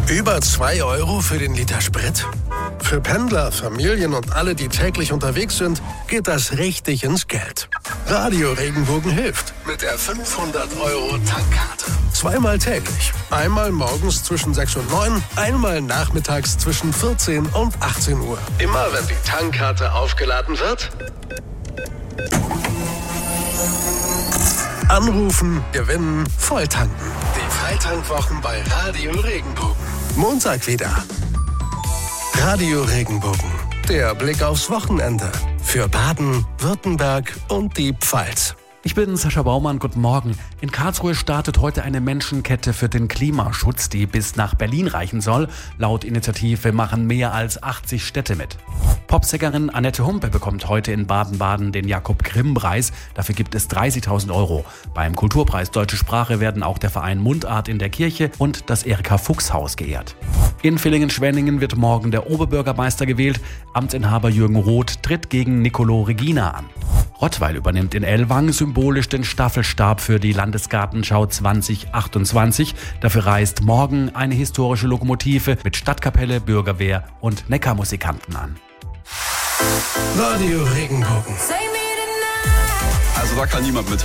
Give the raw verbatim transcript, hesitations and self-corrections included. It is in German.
Über zwei Euro für den Liter Sprit? Für Pendler, Familien und alle, die täglich unterwegs sind, geht das richtig ins Geld. Radio Regenbogen hilft mit der fünfhundert Euro Tankkarte. Zweimal täglich. Einmal morgens zwischen sechs und neun, einmal nachmittags zwischen vierzehn und achtzehn Uhr. Immer wenn die Tankkarte aufgeladen wird, anrufen, gewinnen, volltanken. Die Freitankwwochen bei Radio Regenbogen. Montag wieder. Radio Regenbogen. Der Blick aufs Wochenende. Für Baden, Württemberg und die Pfalz. Ich bin Sascha Baumann, guten Morgen. In Karlsruhe startet heute eine Menschenkette für den Klimaschutz, die bis nach Berlin reichen soll. Laut Initiative machen mehr als achtzig Städte mit. Popsängerin Annette Humpe bekommt heute in Baden-Baden den Jakob-Grimm-Preis. Dafür gibt es dreißigtausend Euro. Beim Kulturpreis Deutsche Sprache werden auch der Verein Mundart in der Kirche und das Erika-Fuchs-Haus geehrt. In Villingen-Schwenningen wird morgen der Oberbürgermeister gewählt. Amtsinhaber Jürgen Roth tritt gegen Nicolo Regina an. Rottweil übernimmt in Ellwangen symbolisch den Staffelstab für die Landesgartenschau zwanzig achtundzwanzig. Dafür reist morgen eine historische Lokomotive mit Stadtkapelle, Bürgerwehr und Neckarmusikanten an. Radio Regenbogen. Also da kann niemand mithalten.